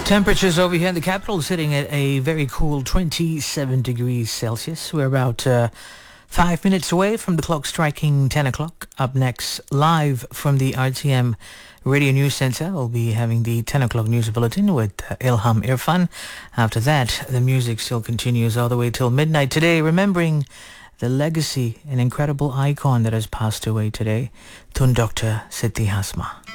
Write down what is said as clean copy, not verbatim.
Temperatures over here in the capital sitting at a very cool 27 degrees Celsius. We're about 5 minutes away from the clock striking 10 o'clock. Up next, live from the RTM Radio News Center, we'll be having the 10 o'clock news bulletin with Ilham Irfan. After that, the music still continues all the way till midnight today, remembering the legacy, an incredible icon that has passed away today, Tun Dr. Siti Hasma.